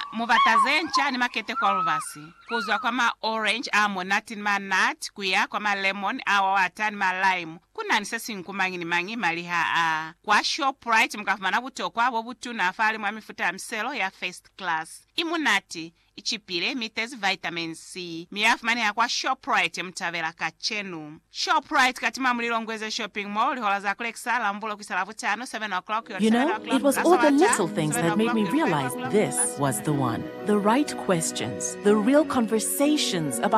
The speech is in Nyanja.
muvatazencha ni makete kwa luvasi kuzwa kwa ma orange amo nati ni ma nut kuya kwa ma lemon awa wata ni ma lime kuna nisesi nkumangi mangi maliha kwa Shoprite mkafumana butokwa abo butuna afali mwa mifuta ya mselo ya first class imunati ichipile mitezi vitamin C miyafumani ya kwa Shoprite mtavela kachenu Shoprite katima mulilongweze shopping mall lihola za kulekisa lambulo kwisala vutano 7 o'clock You know, it was all the little things that made me realize this was the one. The right questions, the real conversations about